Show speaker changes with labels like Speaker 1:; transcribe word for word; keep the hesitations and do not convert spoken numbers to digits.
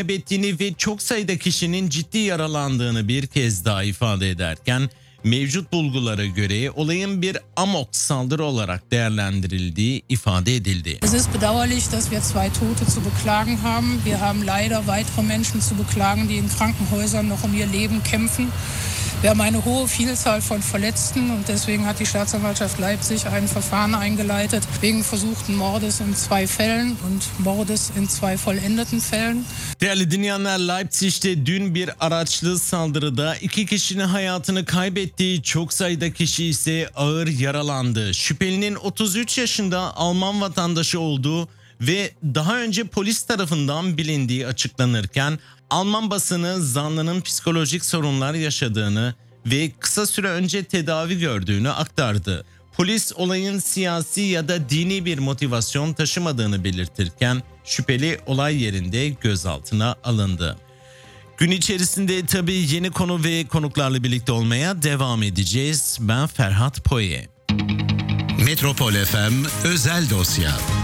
Speaker 1: kaybettiğini ve çok sayıda kişinin ciddi yaralandığını bir kez daha ifade ederken mevcut bulgulara göre olayın bir amok saldırı olarak değerlendirildiği ifade edildi.
Speaker 2: Es ist bedauerlich, dass wir zwei Tote zu beklagen haben. Wir haben leider weitere Menschen zu beklagen, die in Krankenhäusern noch um ihr Leben kämpfen. Wir haben eine hohe Vielzahl von Verletzten und deswegen hat die Staatsanwaltschaft Leipzig ein Verfahren eingeleitet wegen versuchten Mordes in zwei Fällen und Mordes in zwei vollendeten Fällen.
Speaker 1: Değerli dinleyenler, Leipzig'te dün bir araçlı saldırıda iki kişinin hayatını kaybettiği, çok sayıda kişi ise ağır yaralandı. Şüphelinin otuz üç yaşında Alman vatandaşı olduğu ve daha önce polis tarafından bilindiği açıklanırken Alman basını zanlının psikolojik sorunlar yaşadığını ve kısa süre önce tedavi gördüğünü aktardı. Polis olayın siyasi ya da dini bir motivasyon taşımadığını belirtirken şüpheli olay yerinde gözaltına alındı. Gün içerisinde tabii yeni konu ve konuklarla birlikte olmaya devam edeceğiz. Ben Ferhat Poye.
Speaker 3: Metropol F M Özel Dosya.